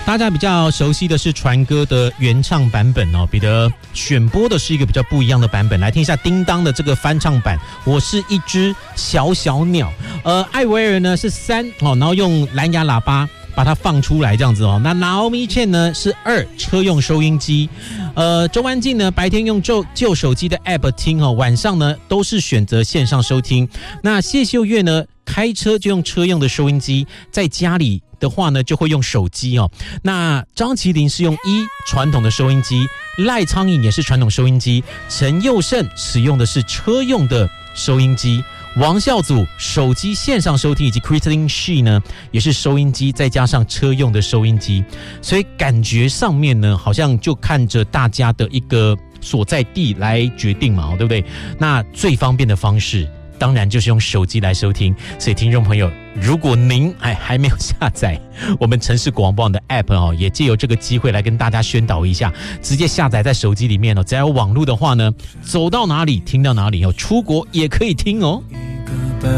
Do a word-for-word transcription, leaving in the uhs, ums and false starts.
大家比较熟悉的是传歌的原唱版本哦，彼得选播的是一个比较不一样的版本，来听一下叮当的这个翻唱版。我是一只小小鸟，呃，艾薇儿呢是三哦，然后用蓝牙喇叭把它放出来这样子哦。那 Naomi Chen 呢是二，车用收音机。呃，周安静呢白天用旧旧手机的 App 听哦，晚上呢都是选择线上收听。那谢秀月呢开车就用车用的收音机，在家里的话呢就会用手机哦。那张麒麟是用一传统的收音机，赖昌颖也是传统收音机，陈佑胜使用的是车用的收音机。王孝祖手机线上收听，以及 Christine She 呢也是收音机再加上车用的收音机，所以感觉上面呢好像就看着大家的一个所在地来决定嘛，对不对？那最方便的方式当然就是用手机来收听，所以听众朋友，如果您还还没有下载我们城市广播网的 App 哦，也借由这个机会来跟大家宣导一下，直接下载在手机里面哦，只要有网络的话呢，走到哪里听到哪里哦，出国也可以听哦。